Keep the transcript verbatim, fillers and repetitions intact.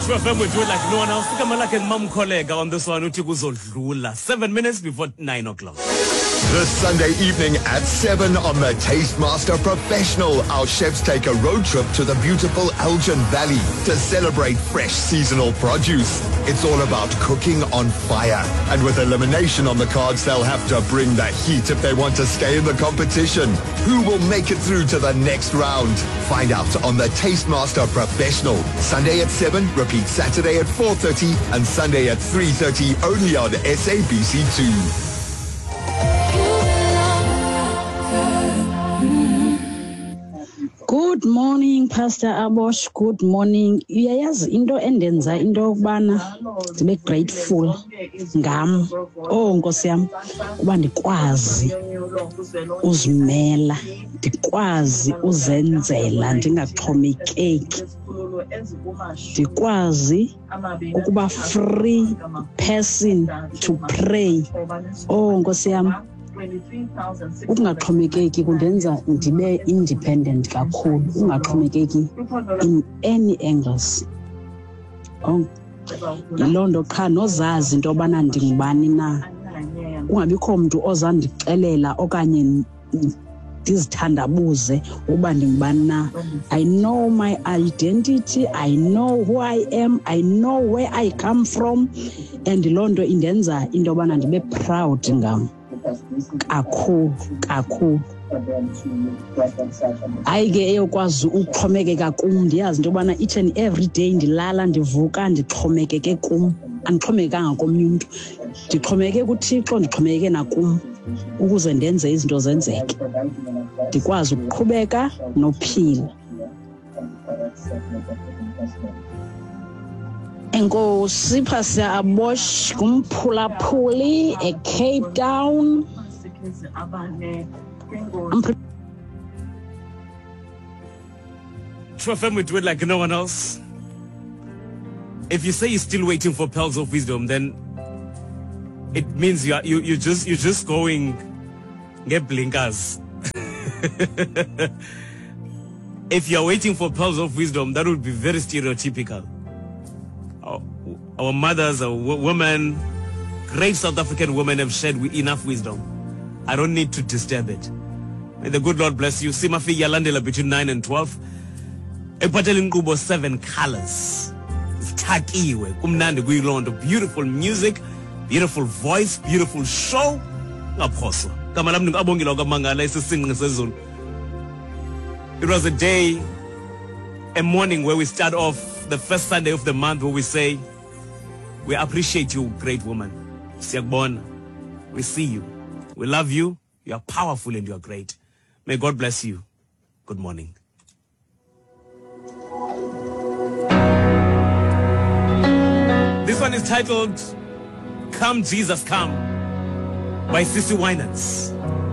True F M, we do it like no one else. Come like a mum colleague on this one. Seven minutes before nine o'clock. This Sunday evening at seven on the Tastemaster Professional, our chefs take a road trip to the beautiful Elgin Valley to celebrate fresh seasonal produce. It's all about cooking on fire. And with elimination on the cards, they'll have to bring the heat if they want to stay in the competition. Who will make it through to the next round? Find out on the Tastemaster Professional. Sunday at seven, repeat Saturday at four thirty and Sunday at three thirty only on S A B C two. Good morning, Pastor Abosh. Good morning. Uyayazi into endenza into yokubana ndibe grateful ngam. Oh Nkosi yami, kuba ndikwazi uzimela, ndikwazi uzenzela ndingaxhomekeki. Ndikwazi ukuba free person to pray. Oh Nkosi yami, ukungaxhomekeki kundenza ndibe independent kakhulu, ungaxhomekeki in any angles. Oh, yiloo nto qha nozazi into yobana ndingubani na, kungabikho mntu ozandixelela okanye ndizithandabuze uba ndingubani na. I know my identity, I know who I am, I know where I come from, and loo nto indenza into yobana ndibe proud ngam kakhulu kakhulu. Hayi ke eyokwazi ukuxhomekeka kum, ndiyazi into yobana each and every day ndilala ndivuka ndixhomekeke kum, andixhomekekanga komnye umntu, ndixhomekeke kuThixo, ndixhomekeke nakum ukuze ndenze izinto zenzeke, ndikwazi ukuqhubeka nophila. Enkosi Pastor Abosh kumphulaphuli eCape Town. True F M, we do it like no one else. If you say you're still waiting for pearls of wisdom, then it means you are you you just you're just going get blinkers. If you're waiting for pearls of wisdom, that would be very stereotypical. Our, our mothers, our w- women, great South African women have shared with enough wisdom. I don't need to disturb it. May the good Lord bless you. Simafi Yalandela between nine and twelve. Epatelin Kubo seven colors. Takiwe. Kumnandi Guilondo. Beautiful music, beautiful voice, beautiful show. Apostle. Kamalam Abongilo Gamangala is singing season. It was a day, a morning where we start off the first Sunday of the month where we say, we appreciate you, great woman. Siagbona. We see you. We love you. You are powerful and you are great. May God bless you. Good morning. This one is titled, Come Jesus Come by Sissy Winans.